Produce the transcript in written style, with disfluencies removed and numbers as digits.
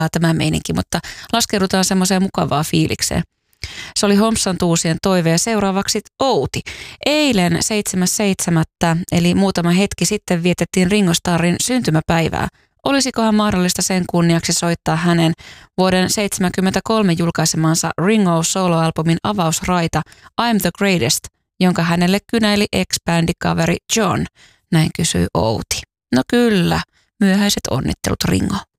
tämä meininki, mutta laskeudutaan semmoiseen mukavaan fiilikseen. Se oli Hompsan tuusien toive ja seuraavaksi Outi. Eilen 7.7. eli muutama hetki sitten vietettiin Ringo Starrin syntymäpäivää. Olisikohan mahdollista sen kunniaksi soittaa hänen vuoden 1973 julkaisemansa Ringo soloalbumin avausraita I'm the Greatest, jonka hänelle kynäili ex-bändikaveri John, näin kysyi Outi. No kyllä, myöhäiset onnittelut Ringo.